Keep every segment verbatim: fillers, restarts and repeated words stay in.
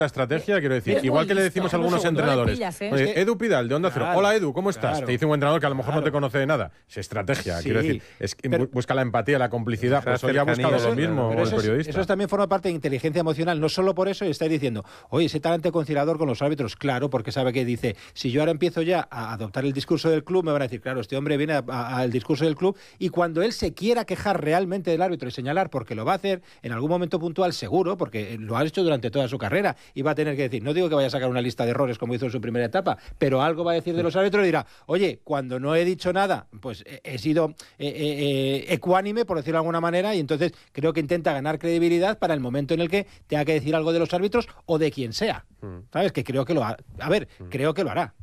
La estrategia, quiero decir, es igual que le decimos a algunos entrenadores, no pillas, ¿eh? Oye, Edu Pidal, de Onda Cero, claro, hola Edu, ¿cómo estás? Claro, te dice un entrenador que a lo mejor claro. no te conoce de nada. Es estrategia, sí, quiero decir, es, pero, busca la empatía, la complicidad, pues hoy ha buscado eso, lo mismo pero eso el periodista. Es, eso también forma parte de inteligencia emocional, no solo por eso estáis diciendo, oye, ese talante conciliador con los árbitros, claro, porque sabe que dice, si yo ahora empiezo ya a adoptar el discurso del club, me van a decir, claro, este hombre viene al discurso del club, y cuando él se quiera quejar realmente del árbitro y señalar, porque lo va a hacer en algún momento puntual seguro, porque lo ha hecho durante toda su carrera, y va a tener que decir, no digo que vaya a sacar una lista de errores como hizo en su primera etapa, pero algo va a decir de los árbitros y dirá, oye, cuando no he dicho nada, pues he, he sido eh, eh, ecuánime, por decirlo de alguna manera, y entonces creo que intenta ganar credibilidad para el momento en el que tenga que decir algo de los árbitros o de quien sea. ¿Sabes? Que creo que lo hará. A ver, creo que lo hará.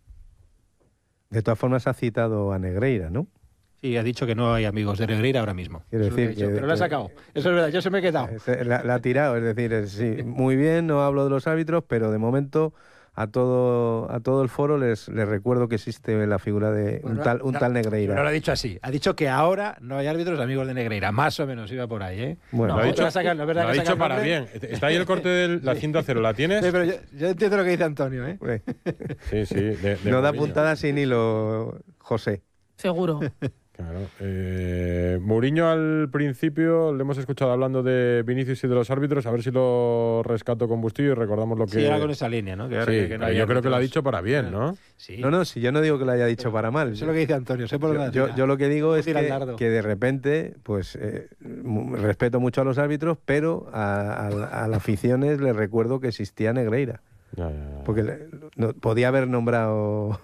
De todas formas ha citado a Negreira, ¿no? Sí, ha dicho que no hay amigos de Negreira ahora mismo. Quiero decir dicho, que, pero lo ha sacado. Eso es verdad, yo se me he quedado. La, la ha tirado, es decir, es, sí, muy bien, no hablo de los árbitros, pero de momento a todo a todo el foro les, les recuerdo que existe la figura de bueno, un tal un no, tal Negreira. No lo ha dicho así. Ha dicho que ahora no hay árbitros amigos de Negreira. Más o menos iba por ahí, ¿eh? Bueno, no, lo ha dicho, sacar, no es verdad lo que ha dicho para bien. Está ahí el corte de la cinta cero, ¿la tienes? Sí, pero yo, yo entiendo lo que dice Antonio, ¿eh? Sí, sí. De, de no da puntada sin hilo, José. Seguro. Claro. Eh, Mourinho al principio le hemos escuchado hablando de Vinicius y de los árbitros, a ver si lo rescato con Bustillo y recordamos lo que... Sí, era con esa línea, ¿no? Que sí, que, que no yo creo que lo ha dicho para bien, ¿no? Sí. No, no, si yo no digo que lo haya dicho Pero, para mal. Eso es lo que dice Antonio, sé por yo, dónde yo, yo lo que digo es que, que de repente, pues, eh, respeto mucho a los árbitros, pero a, a, a las aficiones les recuerdo que existía Negreira. Ya, ya, ya. Porque le, no, podía haber nombrado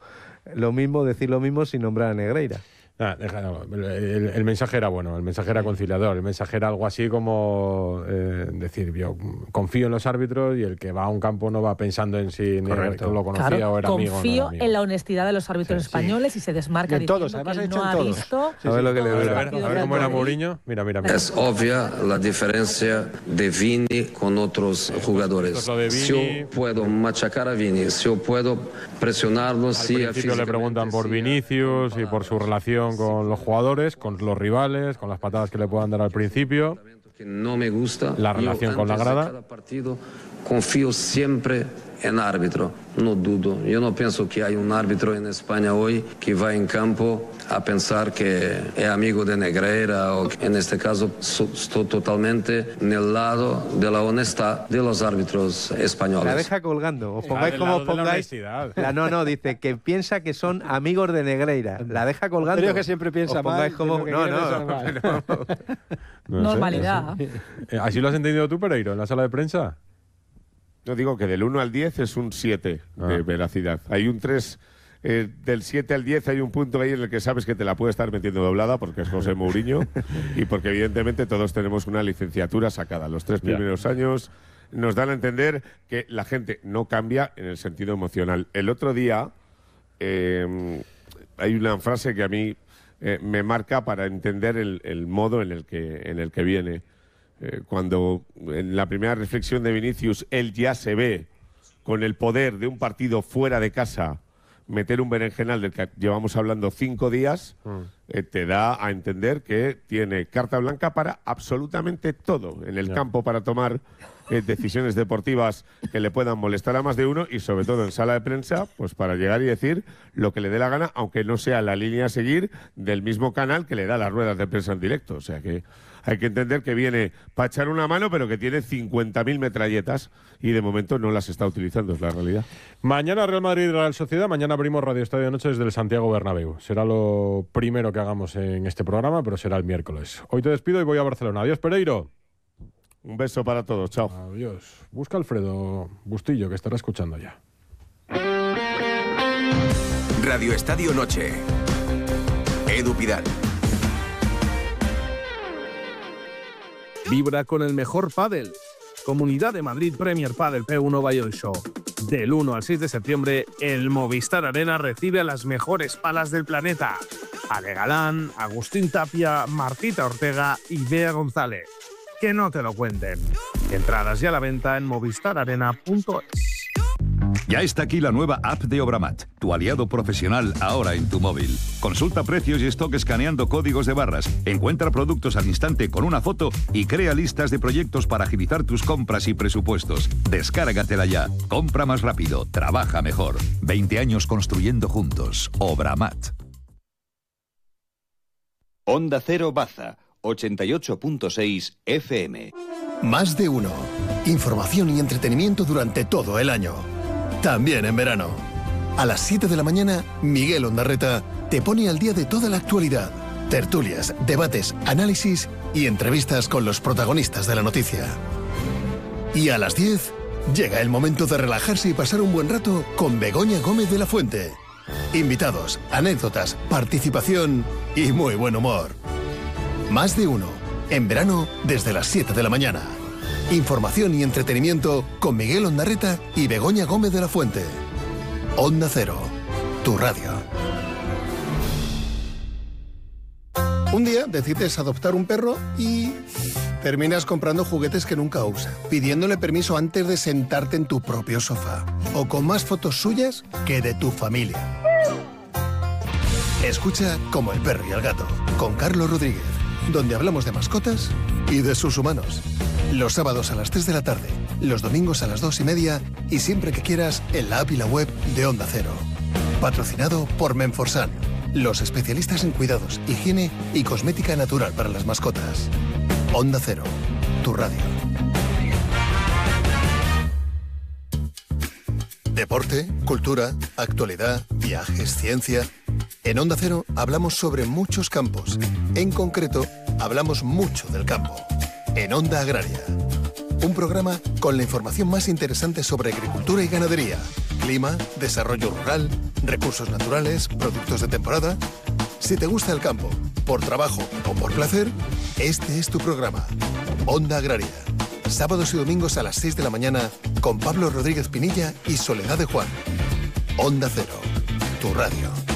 lo mismo, decir lo mismo sin nombrar a Negreira. Ah, deja, no, el, el, el mensaje era bueno, el mensaje era conciliador, el mensaje era algo así como eh, decir, yo confío en los árbitros y el que va a un campo no va pensando en si Correcto. lo conocía claro, o era confío amigo. Confío no en la honestidad de los árbitros sí, españoles sí. y se desmarca diciendo todos, además que ha no ha todos. visto. Sí, sí. A ver lo que le a ver, a ver, a ver cómo era Mourinho. Mira, mira, mira. Es obvia la diferencia de Vini con otros jugadores. Si yo puedo machacar a Vini, si yo puedo presionarlo, al si principio le preguntan por Vinicius y por su relación con los jugadores, con los rivales, con las patadas que le puedan dar al principio. Que no me gusta. La relación yo, con la grada. Cada partido confío siempre en árbitro, no dudo. Yo no pienso que hay un árbitro en España hoy que va en campo a pensar que es amigo de Negreira o que en este caso estoy totalmente en el lado de la honestidad de los árbitros españoles. La deja colgando, os pongáis como os pongáis. La, no, no, dice que piensa que son amigos de Negreira. La deja colgando. Creo que siempre piensa mal. Como... No, no, no, no. no Normalidad. Sé, no sé. ¿Así lo has entendido tú, Pereiro, en la sala de prensa? No, digo que del uno al diez es un siete ah. de veracidad. Hay un tres, eh, del siete al diez hay un punto ahí en el que sabes que te la puede estar metiendo doblada porque es José Mourinho y porque evidentemente todos tenemos una licenciatura sacada. Los tres primeros yeah. años nos dan a entender que la gente no cambia en el sentido emocional. El otro día eh, hay una frase que a mí eh, me marca para entender el, el modo en el que, en el que viene. Eh, cuando en la primera reflexión de Vinicius él ya se ve con el poder de un partido fuera de casa meter un berenjenal del que llevamos hablando cinco días, mm. eh, te da a entender que tiene carta blanca para absolutamente todo en el yeah. campo para tomar eh, decisiones deportivas que le puedan molestar a más de uno y sobre todo en sala de prensa, pues para llegar y decir lo que le dé la gana, aunque no sea la línea a seguir del mismo canal que le da las ruedas de prensa en directo. O sea que hay que entender que viene para echar una mano, pero que tiene cincuenta mil metralletas y de momento no las está utilizando, es la realidad. Mañana Real Madrid y Real Sociedad, mañana abrimos Radio Estadio de Noche desde el Santiago Bernabéu. Será lo primero que hagamos en este programa, pero será el miércoles. Hoy te despido y voy a Barcelona. Adiós, Pereiro. Un beso para todos, chao. Adiós. Busca a Alfredo Bustillo, que estará escuchando ya. Radio Estadio Noche. Edu Pidal. Vibra con el mejor pádel. Comunidad de Madrid Premier Padel P uno Bayo Show. Del uno al seis de septiembre, el Movistar Arena recibe a las mejores palas del planeta. Ale Galán, Agustín Tapia, Martita Ortega y Bea González. Que no te lo cuenten. Entradas ya a la venta en movistar arena punto es. Ya está aquí la nueva app de Obramat, tu aliado profesional ahora en tu móvil. Consulta precios y stock escaneando códigos de barras, encuentra productos al instante con una foto y crea listas de proyectos para agilizar tus compras y presupuestos. Descárgatela ya. Compra más rápido, trabaja mejor. veinte años construyendo juntos. Obramat. Onda Cero Baza, ochenta y ocho punto seis F M. Más de uno. Información y entretenimiento durante todo el año. También en verano. A las siete de la mañana, Miguel Ondarreta te pone al día de toda la actualidad. Tertulias, debates, análisis y entrevistas con los protagonistas de la noticia. Y a las diez, llega el momento de relajarse y pasar un buen rato con Begoña Gómez de la Fuente. Invitados, anécdotas, participación y muy buen humor. Más de uno. En verano, desde las siete de la mañana. Información y entretenimiento con Miguel Ondarreta y Begoña Gómez de la Fuente. Onda Cero, tu radio. Un día decides adoptar un perro y terminas comprando juguetes que nunca usa, pidiéndole permiso antes de sentarte en tu propio sofá, o con más fotos suyas que de tu familia. Escucha Como el perro y el gato, con Carlos Rodríguez, donde hablamos de mascotas y de sus humanos. Los sábados a las tres de la tarde, los domingos a las dos y media y siempre que quieras en la app y la web de Onda Cero. Patrocinado por Menforsan, los especialistas en cuidados, higiene y cosmética natural para las mascotas. Onda Cero, tu radio. Deporte, cultura, actualidad, viajes, ciencia. En Onda Cero hablamos sobre muchos campos. En concreto, hablamos mucho del campo. En Onda Agraria. Un programa con la información más interesante sobre agricultura y ganadería, clima, desarrollo rural, recursos naturales, productos de temporada. Si te gusta el campo, por trabajo o por placer, este es tu programa. Onda Agraria. Sábados y domingos a las seis de la mañana con Pablo Rodríguez Pinilla y Soledad de Juan. Onda Cero, tu radio.